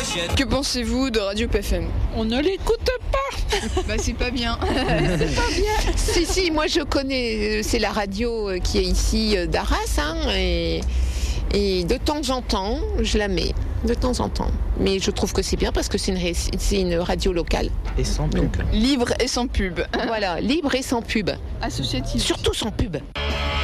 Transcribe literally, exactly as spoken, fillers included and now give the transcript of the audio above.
Que pensez-vous de Radio P F M? On ne l'écoute pas. Bah c'est pas bien. C'est pas bien. Si, si, moi je connais, c'est la radio qui est ici d'Arras, hein, et, et de temps en temps, je la mets, de temps en temps. Mais je trouve que c'est bien parce que c'est une, c'est une radio locale. Et sans pub. Libre et sans pub. Voilà, libre et sans pub. Associatif. Surtout sans pub.